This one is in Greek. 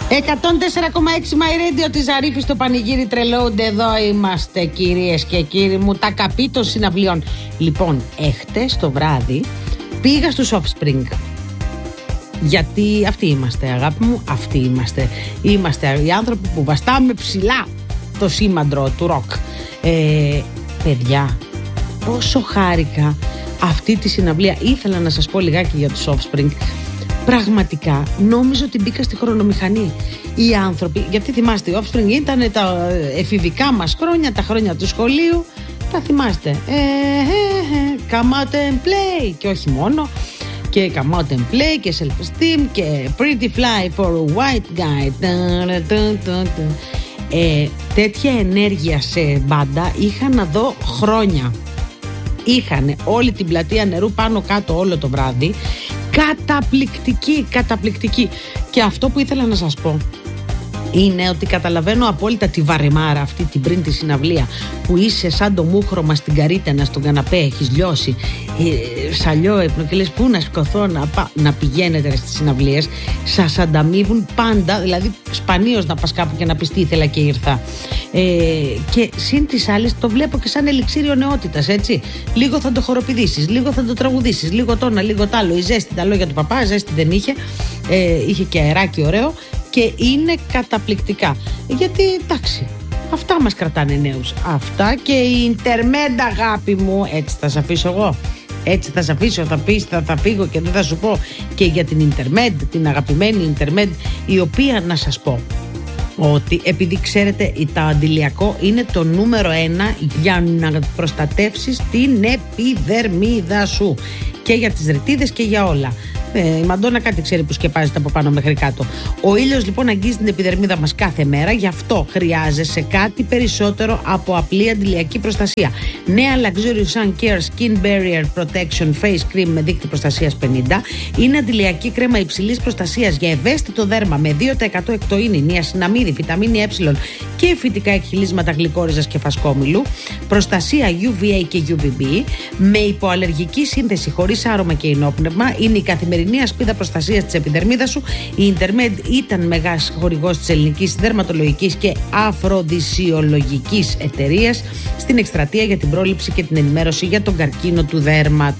104,6 My Radio της Ζαρίφη στο πανηγύρι τρελούνται. Εδώ είμαστε, κυρίες και κύριοι μου, τα καπί των συναυλιών. Λοιπόν, εχτες το βράδυ πήγα στους Offspring. Γιατί αυτοί είμαστε, αγάπη μου, αυτοί είμαστε. Είμαστε οι άνθρωποι που βαστάμε ψηλά το σήμαντρο του ροκ. Παιδιά, πόσο χάρηκα αυτή τη συναυλία. Ήθελα να σας πω λιγάκι για τους Offspring. Πραγματικά νόμιζα ότι μπήκα στη χρονομηχανή. Οι άνθρωποι, γιατί θυμάστε, οι Offspring ήταν τα εφηβικά μας χρόνια, τα χρόνια του σχολείου. Τα θυμάστε. Come out and play. Και όχι μόνο. Και come out and play και self-esteem και pretty fly for a white guy. Τέτοια ενέργεια σε μπάντα είχα να δω χρόνια. Είχανε όλη την πλατεία νερού πάνω κάτω όλο το βράδυ. Καταπληκτική, καταπληκτική. Και αυτό που ήθελα να σας πω είναι ότι καταλαβαίνω απόλυτα τη βαρεμάρα αυτή την πριν τη συναυλία, που είσαι σαν το μούχρωμα στην καρύτενα στον καναπέ, έχεις λιώσει, σαλιό έπνο και λες πού να σηκωθώ να πηγαίνετε στις συναυλίες. Σας ανταμείβουν πάντα, δηλαδή σπανίως να πας κάπου και να πεις τι ήθελα και ήρθα. Και συν τις άλλες το βλέπω και σαν ελιξίριο νεότητας, έτσι. Λίγο θα το χοροπηδήσεις, λίγο θα το τραγουδήσεις, λίγο το ένα, λίγο το άλλο. Η ζέστη, τα λόγια του παπά, ζέστη δεν είχε, είχε και αεράκι ωραίο. Και είναι καταπληκτικά. Γιατί εντάξει, αυτά μας κρατάνε νέους. Αυτά και η Intermed, αγάπη μου. Έτσι θα σε αφήσω εγώ. Έτσι θα σε αφήσω, θα πεις, θα φύγω και δεν θα σου πω και για την Intermed, την αγαπημένη Intermed, η οποία να σας πω ότι επειδή ξέρετε το αντιλιακό είναι το νούμερο 1 για να προστατεύσεις την επιδερμίδα σου και για τις ρητίδες και για όλα. Η Μαντόνα κάτι ξέρει που σκεπάζεται από πάνω μέχρι κάτω. Ο ήλιος λοιπόν αγγίζει την επιδερμίδα μας κάθε μέρα, γι' αυτό χρειάζεσαι κάτι περισσότερο από απλή αντιλιακή προστασία. Νέα Luxurious Sun Care Skin Barrier Protection Face Cream με δείκτη προστασίας 50 είναι αντιλιακή κρέμα υψηλής προστασίας για ευαίσθητο δέρμα με 2% εκτοΐνη, νιασιναμίδη, βιταμίνη Ε και φυτικά εκχυλίσματα γλυκόριζας και φασκόμηλου, προστασία UVA και UVB, με υποαλλεργική σύνθεση χωρίς άρωμα και ενόπνευμα, είναι η καθημερινή ασπίδα προστασίας της επιδερμίδας σου. Η Intermed ήταν μεγάλος χορηγός της ελληνικής δερματολογικής και αφροδισιολογικής εταιρείας στην εκστρατεία για την πρόληψη και την ενημέρωση για τον καρκίνο του δέρματος.